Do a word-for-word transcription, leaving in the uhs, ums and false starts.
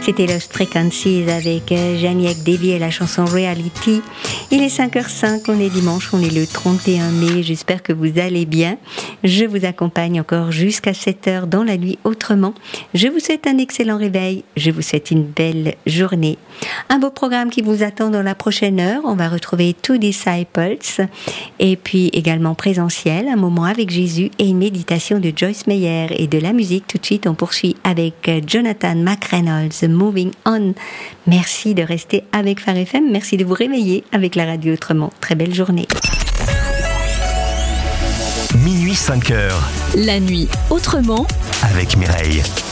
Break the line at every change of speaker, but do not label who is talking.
C'était Lost Frequencies avec Janiek Devi et la chanson Reality. Il est cinq heures cinq, on est dimanche, on est le trente et un mai. J'espère que vous allez bien. Je vous accompagne encore jusqu'à sept heures dans la nuit autrement. Je vous souhaite un excellent réveil. Je vous souhaite une belle journée. Un beau programme qui vous attend dans la prochaine heure. On va retrouver Two Disciples et puis également présentiel, un moment avec Jésus et une méditation de Joyce Meyer et de la musique. Tout de suite, on poursuit avec Jonathan McReynolds, Moving On. Merci de rester avec Phare F M. Merci de vous réveiller avec la radio autrement. Très belle journée.
Minuit cinq heures.
La nuit autrement
avec Mireille.